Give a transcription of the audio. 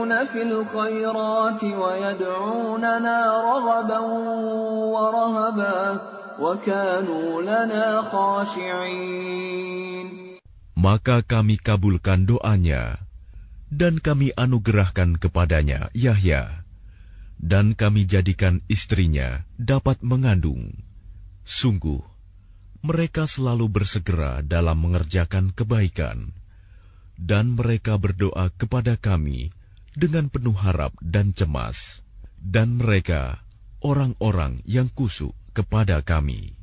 فِي الْخَيْرَاتِ وَيَدْعُونَنَا رَغَبًا وَرَهَبًا وَكَانُوا لَنَا خَاشِعِينَ. Maka kami kabulkan doanya, dan kami anugerahkan kepadanya Yahya, dan kami jadikan istrinya dapat mengandung. Sungguh, mereka selalu bersegera dalam mengerjakan kebaikan, dan mereka berdoa kepada kami dengan penuh harap dan cemas, dan mereka orang-orang yang khusyuk kepada kami.